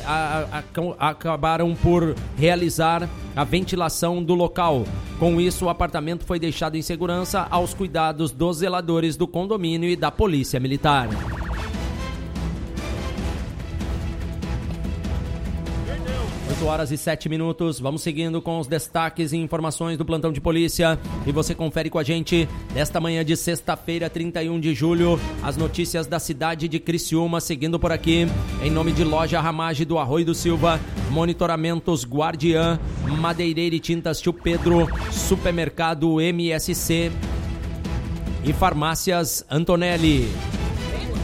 acabaram por realizar a ventilação do local. Com isso, o apartamento foi deixado em segurança aos cuidados dos zeladores do condomínio e da Polícia Militar. 8h07. Vamos seguindo com os destaques e informações do plantão de polícia. E você confere com a gente nesta manhã de sexta-feira, 31 de julho, as notícias da cidade de Criciúma. Seguindo por aqui, em nome de Loja Ramage do Arroio do Silva, Monitoramentos Guardiã, Madeireira e Tintas Tio Pedro, Supermercado MSC e Farmácias Antonelli.